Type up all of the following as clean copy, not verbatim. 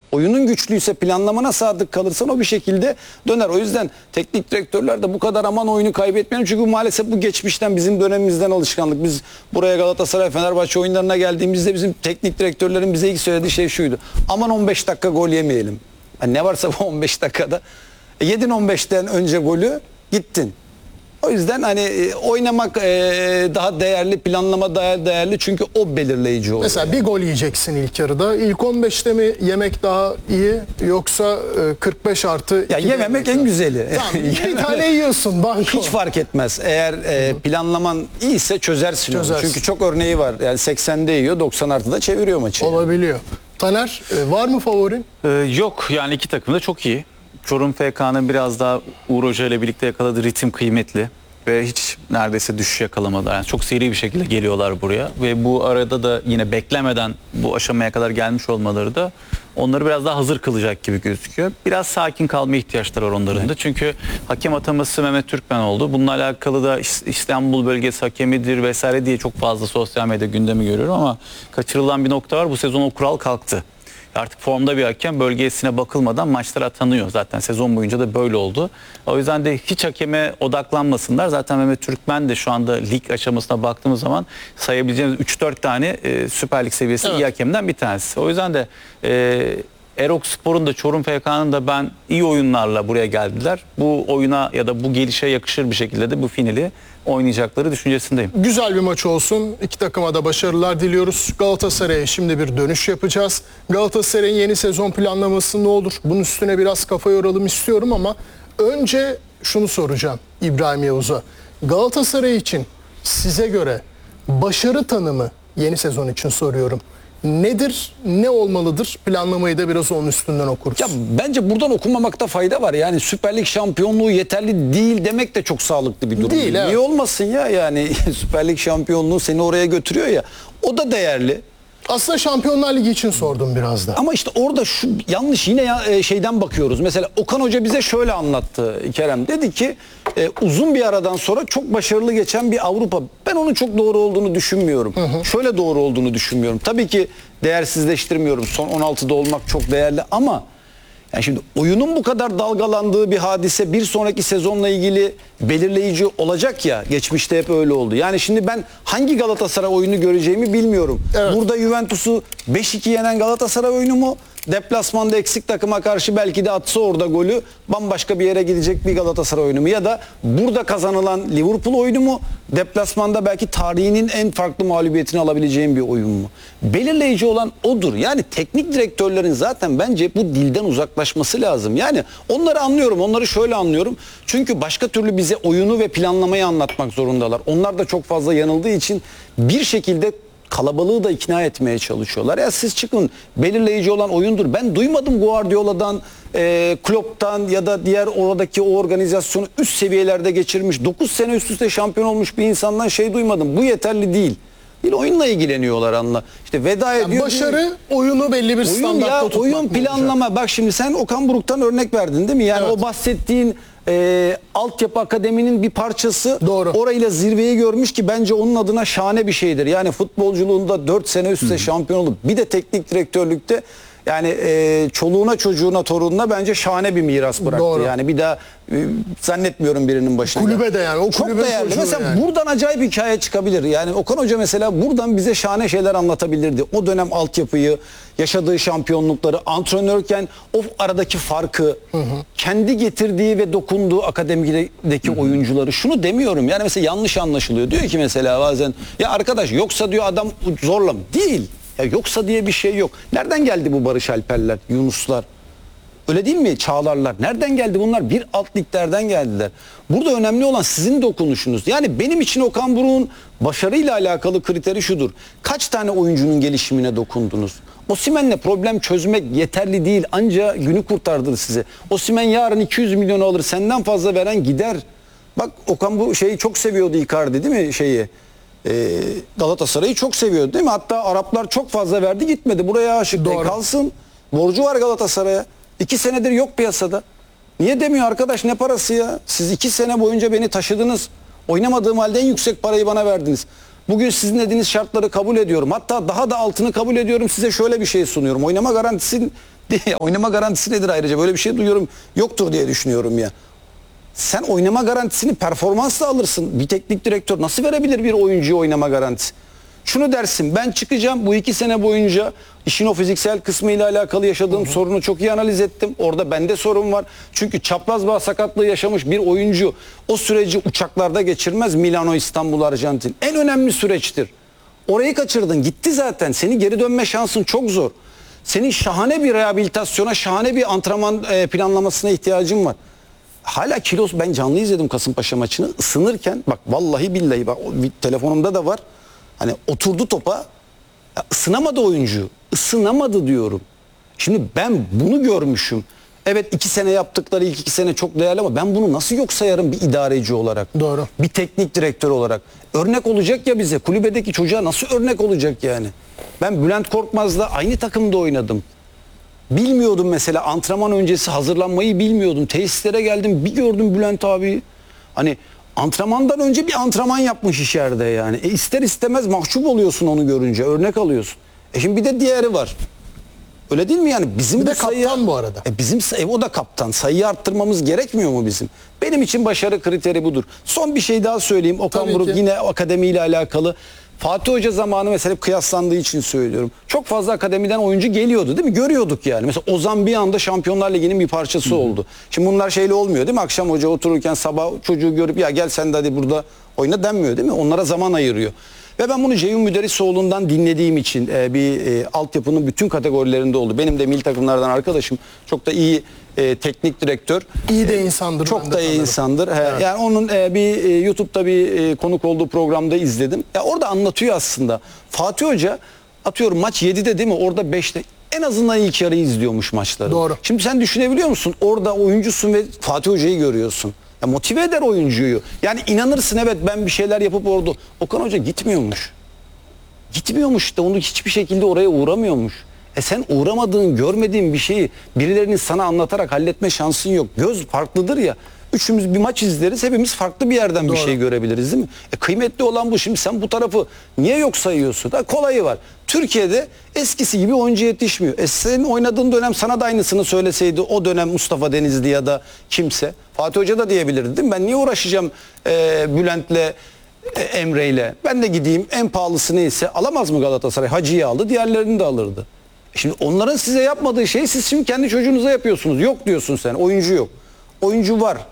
oyunun güçlüyse, planlamana sadık kalırsan o bir şekilde döner. O yüzden teknik direktörler de bu kadar aman oyunu kaybetmeyelim. Çünkü maalesef bu geçmişten, bizim dönemimizden alışkanlık. Biz buraya Galatasaray, Fenerbahçe oyunlarına geldiğimizde bizim teknik direktörlerin bize ilk söylediği şey şuydu: aman 15 dakika gol yemeyelim. Yani ne varsa bu 15 dakikada. Yedin 15'ten önce golü, gittin. O yüzden hani oynamak daha değerli, planlama daha değerli, çünkü o belirleyici oluyor. Mesela bir gol yiyeceksin ilk yarıda. İlk 15'te mi yemek daha iyi, yoksa 45 artı 2'de ya yememek en güzeli. Tamam, bir tane yiyorsun banko. Hiç fark etmez. Eğer planlaman iyiyse çözersin onu. Çünkü çok örneği var. Yani 80'de yiyor, 90 artıda çeviriyor maçı. Olabiliyor. Taner, var mı favorin? Yok, yani iki takım da çok iyi. Çorum FK'nın biraz daha Uğur Hoca ile birlikte yakaladığı ritim kıymetli ve hiç neredeyse düşüş yakalamadılar. Yani çok seri bir şekilde geliyorlar buraya ve bu arada da yine beklemeden bu aşamaya kadar gelmiş olmaları da onları biraz daha hazır kılacak gibi gözüküyor. Biraz sakin kalmaya ihtiyaçları var onların da. Çünkü hakem ataması Mehmet Türkmen oldu. Bununla alakalı da İstanbul bölgesi hakemidir vesaire diye çok fazla sosyal medya gündemi görüyorum ama kaçırılan bir nokta var. Bu sezon o kural kalktı. Artık formda bir hakem bölgesine bakılmadan maçlara atanıyor. Zaten sezon boyunca da böyle oldu. O yüzden de hiç hakeme odaklanmasınlar. Zaten Mehmet Türkmen de şu anda lig aşamasına baktığımız zaman sayabileceğimiz 3-4 tane Süper Lig seviyesi iyi hakemden bir tanesi. O yüzden de Erok Spor'un da Çorum FK'nın da ben iyi oyunlarla buraya geldiler. Bu oyuna ya da bu gelişe yakışır bir şekilde de bu finali oynayacakları düşüncesindeyim. Güzel bir maç olsun. İki takıma da başarılar diliyoruz. Galatasaray'a şimdi bir dönüş yapacağız. Galatasaray'ın yeni sezon planlaması ne olur? Bunun üstüne biraz kafa yoralım istiyorum ama önce şunu soracağım İbrahim Yavuz'a. Galatasaray için size göre başarı tanımı, yeni sezon için soruyorum, nedir, ne olmalıdır? Planlamayı da biraz onun üstünden okuruz. Ya bence buradan okumamakta fayda var. Yani Süper Lig şampiyonluğu yeterli değil demek de çok sağlıklı bir durum değil. Evet. Niye olmasın ya, yani Süper Lig şampiyonluğu seni oraya götürüyor ya. O da değerli. Aslında Şampiyonlar Ligi için sordum biraz da. Ama işte orada şu yanlış, yine şeyden bakıyoruz. Mesela Okan Hoca bize şöyle anlattı Kerem. Dedi ki uzun bir aradan sonra çok başarılı geçen bir Avrupa. Ben onun çok doğru olduğunu düşünmüyorum. Şöyle doğru olduğunu düşünmüyorum. Tabii ki değersizleştirmiyorum. Son 16'da olmak çok değerli ama yani şimdi oyunun bu kadar dalgalandığı bir hadise bir sonraki sezonla ilgili belirleyici olacak ya. Geçmişte hep öyle oldu. Yani şimdi ben hangi Galatasaray oyunu göreceğimi bilmiyorum. Evet. Burada Juventus'u 5-2 yenen Galatasaray oyunu mu? Deplasmanda eksik takıma karşı belki de atsa orada golü bambaşka bir yere gidecek bir Galatasaray oyunu mu? Ya da burada kazanılan Liverpool oyunu mu? Deplasmanda belki tarihinin en farklı mağlubiyetini alabileceğin bir oyun mu? Belirleyici olan odur. Yani teknik direktörlerin zaten bence bu dilden uzaklaşması lazım. Yani onları anlıyorum. Onları şöyle anlıyorum. Çünkü başka türlü bize oyunu ve planlamayı anlatmak zorundalar. Onlar da çok fazla yanıldığı için bir şekilde kalabalığı da ikna etmeye çalışıyorlar. Ya siz çıkın, belirleyici olan oyundur. Ben duymadım Guardiola'dan, Klopp'tan ya da diğer oradaki o organizasyonu üst seviyelerde geçirmiş, 9 sene üst üste şampiyon olmuş bir insandan şey duymadım. Bu yeterli değil. Bir oyunla ilgileniyorlar anla. İşte veda ediyor. Başarı oyunu belli bir standartta tutmak. Oyun planlama. Olacak? Bak şimdi sen Okan Buruk'tan örnek verdin değil mi? Yani evet. O bahsettiğin altyapı akademinin bir parçası. Doğru. Orayla zirveyi görmüş ki bence onun adına şahane bir şeydir. Yani futbolculuğunda 4 sene üst üste şampiyon olup bir de teknik direktörlükte yani çoluğuna çocuğuna torununa bence şahane bir miras bıraktı. Doğru. Yani bir daha zannetmiyorum birinin başında. Kulübe de yani. O çok değerli. Mesela yani. Buradan acayip hikaye çıkabilir. Yani Okan Hoca mesela buradan bize şahane şeyler anlatabilirdi. O dönem altyapıyı, yaşadığı şampiyonlukları, antrenörken o aradaki farkı, kendi getirdiği ve dokunduğu akademideki oyuncuları. Şunu demiyorum. Yani mesela yanlış anlaşılıyor. Diyor ki mesela bazen ya arkadaş yoksa diyor adam zorla mı? Değil. Ya yoksa diye bir şey yok. Nereden geldi bu Barış Alperler, Yunuslar? Öyle değil mi? Çağlarlar. Nereden geldi bunlar? Bir alt liglerden geldiler. Burada önemli olan sizin dokunuşunuz. Yani benim için Okan Buruk'un başarıyla alakalı kriteri şudur. Kaç tane oyuncunun gelişimine dokundunuz? Osimhen'le problem çözmek yeterli değil. Anca günü kurtardı size. Osimhen yarın 200 milyonu alır. Senden fazla veren gider. Bak Okan bu şeyi çok seviyordu, Icardi değil mi şeyi? Galatasaray'ı çok seviyordu değil mi? Hatta Araplar çok fazla verdi gitmedi. Buraya aşık. Kalsın. Borcu var Galatasaray'a. 2 senedir yok piyasada. Niye demiyor arkadaş, ne parası ya? Siz 2 sene boyunca beni taşıdınız. Oynamadığım halde en yüksek parayı bana verdiniz. Bugün sizin dediğiniz şartları kabul ediyorum. Hatta daha da altını kabul ediyorum. Size şöyle bir şey sunuyorum. Oynama garantisi nedir ayrıca? Böyle bir şey duyuyorum. Yoktur diye düşünüyorum ya. Sen oynama garantisini performansla alırsın. Bir teknik direktör nasıl verebilir bir oyuncuya oynama garantisi? Şunu dersin, ben çıkacağım bu 2 sene boyunca işin o fiziksel kısmıyla alakalı yaşadığım sorunu çok iyi analiz ettim. Orada bende sorun var. Çünkü çapraz bağ sakatlığı yaşamış bir oyuncu o süreci uçaklarda geçirmez. Milano, İstanbul, Arjantin. En önemli süreçtir. Orayı kaçırdın, gitti zaten. Senin geri dönme şansın çok zor. Senin şahane bir rehabilitasyona, şahane bir antrenman planlamasına ihtiyacın var. Hala kilos, ben canlı izledim Kasımpaşa maçını, ısınırken bak vallahi billahi bak telefonumda da var. Hani oturdu topa, ya ısınamadı oyuncu. Isınamadı diyorum. Şimdi ben bunu görmüşüm. Evet 2 sene yaptıkları ilk 2 sene çok değerli ama ben bunu nasıl yok sayarım bir idareci olarak? Doğru. Bir teknik direktör olarak. Örnek olacak ya bize. Kulübedeki çocuğa nasıl örnek olacak yani? Ben Bülent Korkmaz'la aynı takımda oynadım. Bilmiyordum mesela antrenman öncesi hazırlanmayı bilmiyordum. Tesislere geldim bir gördüm Bülent abi. Hani antrenmandan önce bir antrenman yapmış içeride yani. İster istemez mahcup oluyorsun onu görünce. Örnek alıyorsun. Şimdi bir de diğeri var. Öyle değil mi yani? Bizim Bir de kaptan bu arada. O da kaptan. Sayıyı arttırmamız gerekmiyor mu bizim? Benim için başarı kriteri budur. Son bir şey daha söyleyeyim. Okan Tabii Buruk ki. yine akademiyle alakalı. Fatih Hoca zamanı mesela hep kıyaslandığı için söylüyorum. Çok fazla akademiden oyuncu geliyordu değil mi? Görüyorduk yani. Mesela Ozan bir anda Şampiyonlar Ligi'nin bir parçası oldu. Şimdi bunlar şeyle olmuyor değil mi? Akşam hoca otururken sabah çocuğu görüp ya gel sen de hadi burada oyna denmiyor değil mi? Onlara zaman ayırıyor. Ve ben bunu Ceyhun Müderrisoğlu'ndan dinlediğim için altyapının bütün kategorilerinde oldu. Benim de milli takımlardan arkadaşım. Çok da iyi teknik direktör. İyi de insandır. ben Çok de da iyi tanırım. insandır. Evet. Yani onun bir YouTube'da bir konuk olduğu programda izledim. Ya orada anlatıyor aslında. Fatih Hoca atıyorum maç 7'de değil mi? Orada 5'te en azından ilk yarıyı izliyormuş maçları. Doğru. Şimdi sen düşünebiliyor musun? Orada oyuncusun ve Fatih Hoca'yı görüyorsun. Ya motive eder oyuncuyu. Yani inanırsın evet ben bir şeyler yapıp orada. Okan Hoca gitmiyormuş. Gitmiyormuş da onu hiçbir şekilde oraya uğramıyormuş. Sen uğramadığın, görmediğin bir şeyi birilerinin sana anlatarak halletme şansın yok. Göz farklıdır ya. Üçümüz bir maç izleriz, hepimiz farklı bir yerden Doğru. bir şey görebiliriz değil mi? Kıymetli olan bu. Şimdi sen bu tarafı niye yok sayıyorsun? Kolayı var. Türkiye'de eskisi gibi oyuncu yetişmiyor. Senin oynadığın dönem sana da aynısını söyleseydi o dönem Mustafa Denizli ya da kimse. Fatih Hoca da diyebilirdi değil mi? Ben niye uğraşacağım Bülent'le, Emre'yle? Ben de gideyim en pahalısı neyse alamaz mı Galatasaray? Hacı'yı aldı, diğerlerini de alırdı. Şimdi onların size yapmadığı şeyi siz şimdi kendi çocuğunuza yapıyorsunuz. Yok diyorsun sen, oyuncu yok. Oyuncu var.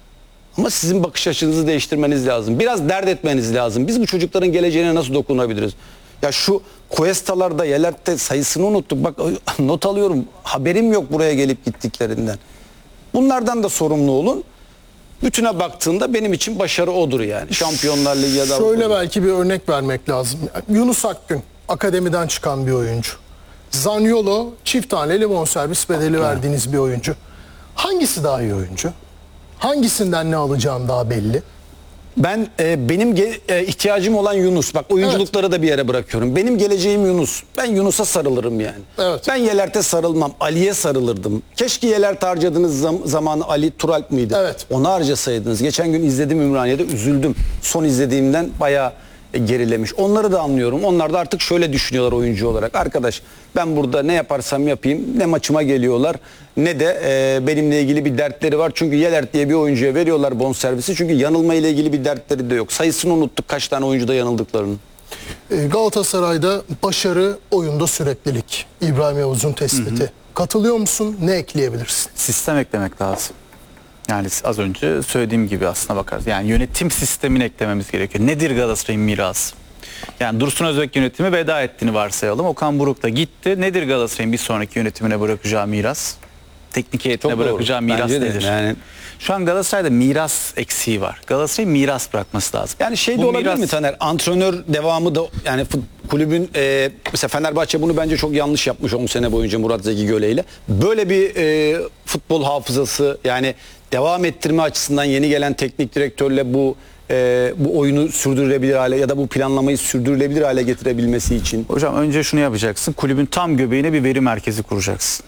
Ama sizin bakış açınızı değiştirmeniz lazım. Biraz dert etmeniz lazım. Biz bu çocukların geleceğine nasıl dokunabiliriz? Ya şu Cuesta'larda, Yelert'te sayısını unuttuk. Bak not alıyorum. Haberim yok buraya gelip gittiklerinden. Bunlardan da sorumlu olun. Bütüne baktığında benim için başarı odur yani. Şampiyonlar Ligi ya da... Şöyle belki bir örnek vermek lazım. Yunus Akgün akademiden çıkan bir oyuncu. Zaniolo çift taneli bonservis bedeli verdiğiniz bir oyuncu. Hangisi daha iyi oyuncu? Hangisinden ne alacağım daha belli. Ben benim ihtiyacım olan Yunus. Bak oyunculukları da bir yere bırakıyorum. Benim geleceğim Yunus. Ben Yunus'a sarılırım yani. Evet. Ben Yelert'e sarılmam. Ali'ye sarılırdım. Keşke Yelert harcadığınız zamanı Ali Turalp mıydı? Evet. Onu harcasaydınız. Geçen gün izledim Ümraniye'de, üzüldüm. Son izlediğimden bayağı gerilemiş. Onları da anlıyorum. Onlar da artık şöyle düşünüyorlar oyuncu olarak. Arkadaş ben burada ne yaparsam yapayım ne maçıma geliyorlar ne de benimle ilgili bir dertleri var. Çünkü Yelert diye bir oyuncuya veriyorlar bonservisi. Çünkü yanılma ile ilgili bir dertleri de yok. Sayısını unuttuk kaç tane oyuncuda yanıldıklarını. Galatasaray'da başarı, oyunda süreklilik. İbrahim Yavuz'un tespiti. Katılıyor musun? Ne ekleyebilirsin? Sistem eklemek lazım. Yani az önce söylediğim gibi aslına bakarız. Yani yönetim sistemini eklememiz gerekiyor. Nedir Galatasaray'ın mirası? Yani Dursun Özbek yönetimi veda ettiğini varsayalım. Okan Buruk da gitti. Nedir Galatasaray'ın bir sonraki yönetimine bırakacağı miras? Teknik heyetine Çok doğru. bırakacağı miras Bence de. nedir? Yani- Şu an Galatasaray'da miras eksiği var. Galatasaray'ın miras bırakması lazım. Yani şey de Bu olabilir miras- mi Taner? Antrenör devamı da yani kulübün mesela Fenerbahçe bunu bence çok yanlış yapmış 10 sene boyunca Murat Zeki Göle ile. Böyle bir futbol hafızası yani devam ettirme açısından yeni gelen teknik direktörle bu oyunu sürdürülebilir hale ya da bu planlamayı sürdürülebilir hale getirebilmesi için. Hocam önce şunu yapacaksın. Kulübün tam göbeğine bir veri merkezi kuracaksın.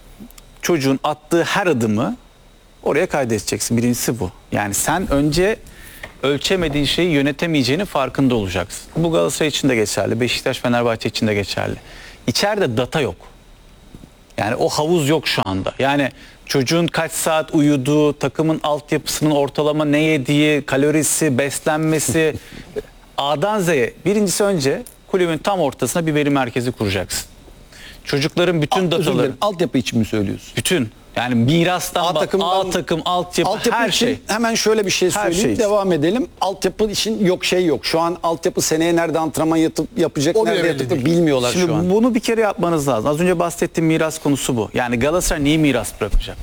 Çocuğun attığı her adımı oraya kaydedeceksin. Birincisi bu. Yani sen önce ölçemediğin şeyi yönetemeyeceğinin farkında olacaksın. Bu Galatasaray için de geçerli, Beşiktaş, Fenerbahçe için de geçerli. İçeride data yok. Yani o havuz yok şu anda. Yani çocuğun kaç saat uyuduğu, takımın altyapısının ortalama ne yediği, kalorisi, beslenmesi A'dan Z'ye. Birincisi önce kulübün tam ortasına bir veri merkezi kuracaksın. Çocukların bütün Özür dataları, dilerim, altyapı için mi söylüyorsun? bütün yani mirastan A bak, takımdan- A takım, altyapı, her için şey. hemen şöyle bir şey Her söyleyeyim. şey için. Devam edelim. Altyapı için yok şey yok. Şu an altyapı seneye nerede antrenman yapacak, O bile nerede belli yatıp değil. bilmiyorlar Şimdi şu an. bunu bir kere yapmanız lazım. Az önce bahsettiğim miras konusu bu. Yani Galatasaray neyi miras bırakacak?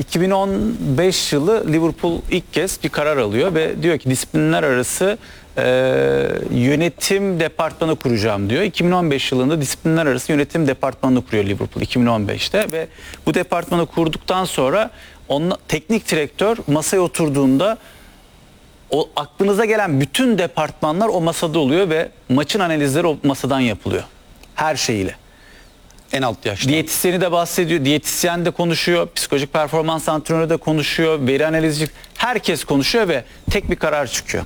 2015 yılı Liverpool ilk kez bir karar alıyor ve diyor ki disiplinler arası yönetim departmanı kuracağım diyor. 2015 yılında disiplinler arası yönetim departmanını kuruyor Liverpool 2015'te ve bu departmanı kurduktan sonra teknik direktör masaya oturduğunda o aklınıza gelen bütün departmanlar o masada oluyor ve maçın analizleri o masadan yapılıyor. Her şeyiyle. En alt yaşta. Diyetisyeni de bahsediyor, diyetisyen de konuşuyor, psikolojik performans antrenörü de konuşuyor, veri analizci, herkes konuşuyor ve tek bir karar çıkıyor.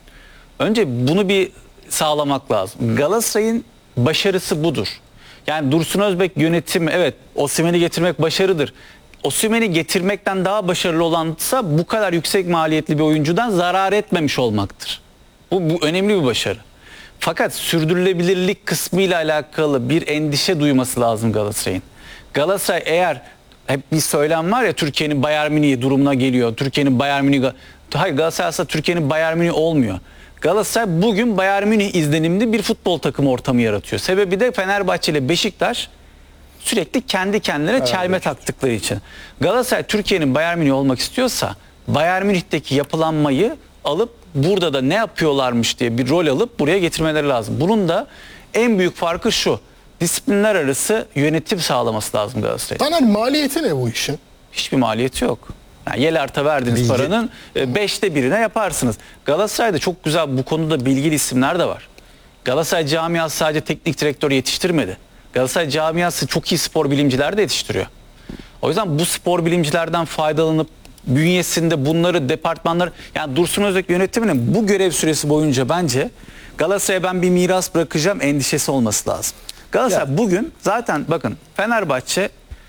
Önce bunu bir sağlamak lazım. Galatasaray'ın başarısı budur. Yani Dursun Özbek yönetimi, evet, Osimhen'i getirmek başarıdır. Osimhen'i getirmekten daha başarılı olansa bu kadar yüksek maliyetli bir oyuncudan zarar etmemiş olmaktır. Bu önemli bir başarı. Fakat sürdürülebilirlik kısmıyla alakalı bir endişe duyması lazım Galatasaray'ın. Galatasaray eğer hep bir söylem var ya, Türkiye'nin Bayern Münih durumuna geliyor. Türkiye'nin Bayern Münih... Hayır, Galatasaray aslında Türkiye'nin Bayern Münih olmuyor. Galatasaray bugün Bayern Münih izlenimli bir futbol takımı ortamı yaratıyor. Sebebi de Fenerbahçe ile Beşiktaş sürekli kendi kendilerine çelme taktıkları için. Galatasaray Türkiye'nin Bayern Münih olmak istiyorsa Bayern Münih'teki yapılanmayı alıp burada da ne yapıyorlarmış diye bir rol alıp buraya getirmeleri lazım. Bunun da en büyük farkı şu: disiplinler arası yönetim sağlaması lazım Galatasaray'ın. Taner, maliyeti ne bu işin? Hiçbir maliyeti yok. Yani Yelert'e verdiğiniz paranın 5'te 1'ine yaparsınız. Galatasaray'da çok güzel bu konuda bilgili isimler de var. Galatasaray camiası sadece teknik direktör yetiştirmedi. Galatasaray camiası çok iyi spor bilimciler de yetiştiriyor. O yüzden bu spor bilimcilerden faydalanıp bünyesinde bunları, departmanları, yani Dursun Özbek yönetiminin bu görev süresi boyunca bence Galatasaray'a ben bir miras bırakacağım endişesi olması lazım. Galatasaray bugün zaten bakın, Fenerbahçe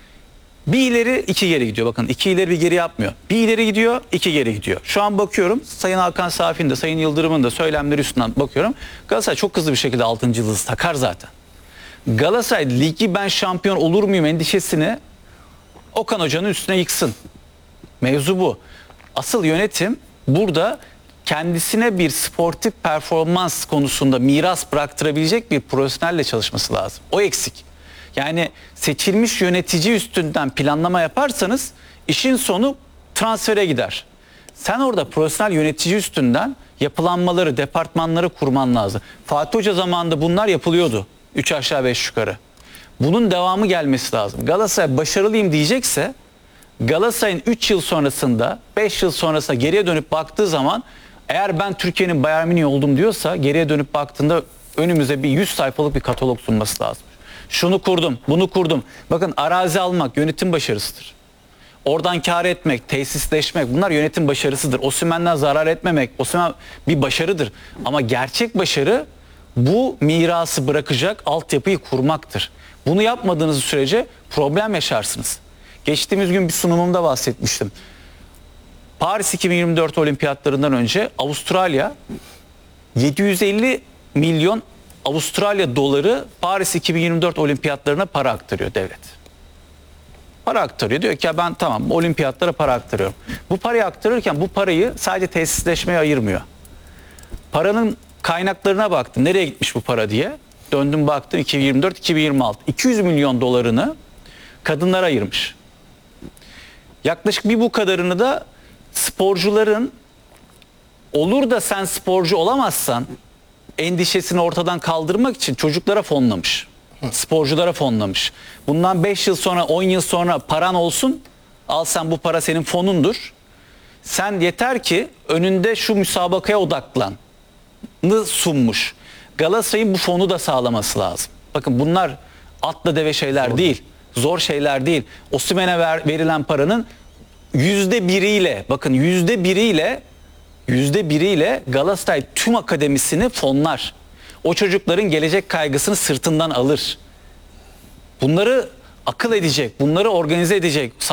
bir ileri iki geri gidiyor. Bakın, iki ileri bir geri yapmıyor. Bir ileri gidiyor, iki geri gidiyor. Şu an bakıyorum Sayın Hakan Safi'nin de Sayın Yıldırım'ın da söylemleri üstünden bakıyorum. Galatasaray çok hızlı bir şekilde 6. yıldızı takar zaten. Galatasaray ligi ben şampiyon olur muyum endişesini Okan Hoca'nın üstüne yıksın. Mevzu bu. Asıl yönetim burada kendisine bir sportif performans konusunda miras bıraktırabilecek bir profesyonelle çalışması lazım. O eksik. Yani seçilmiş yönetici üstünden planlama yaparsanız işin sonu transfere gider. Sen orada profesyonel yönetici üstünden yapılanmaları, departmanları kurman lazım. Fatih Hoca zamanında bunlar yapılıyordu. 3 aşağı 5 yukarı. Bunun devamı gelmesi lazım. Galatasaray başarılıyım diyecekse Galatasaray'ın 3 yıl sonrasında, 5 yıl sonrasında geriye dönüp baktığı zaman, eğer ben Türkiye'nin Bayern Münih oldum diyorsa geriye dönüp baktığında önümüze bir 100 sayfalık bir katalog sunması lazım. Şunu kurdum, bunu kurdum. Bakın, arazi almak yönetim başarısıdır. Oradan kar etmek, tesisleşmek, bunlar yönetim başarısıdır. Osimhen'den zarar etmemek, Osimhen bir başarıdır. Ama gerçek başarı bu mirası bırakacak altyapıyı kurmaktır. Bunu yapmadığınız sürece problem yaşarsınız. Geçtiğimiz gün bir sunumumda bahsetmiştim. Paris 2024 olimpiyatlarından önce Avustralya 750 milyon Avustralya doları Paris 2024 olimpiyatlarına para aktarıyor devlet. Para aktarıyor. Diyor ki ya ben tamam olimpiyatlara para aktarıyorum. Bu parayı aktarırken bu parayı sadece tesisleşmeye ayırmıyor. Paranın kaynaklarına baktım. Nereye gitmiş bu para diye. Döndüm baktım 2024-2026. 200 milyon dolarını kadınlara ayırmış. Yaklaşık bir bu kadarını da sporcuların, olur da sen sporcu olamazsan endişesini ortadan kaldırmak için çocuklara fonlamış. Sporculara fonlamış. Bundan 5 yıl sonra, 10 yıl sonra paran olsun. Al sen, bu para senin fonundur. Sen yeter ki önünde şu müsabakaya odaklan. Sunmuş. Galatasaray'ın bu fonu da sağlaması lazım. Bakın, bunlar atla deve şeyler değil. Zor şeyler değil. Osimhen'e verilen paranın %1'iyle, bakın %1'iyle %1'iyle Galatasaray tüm akademisini fonlar. O çocukların gelecek kaygısını sırtından alır. Bunları akıl edecek, bunları organize edecek.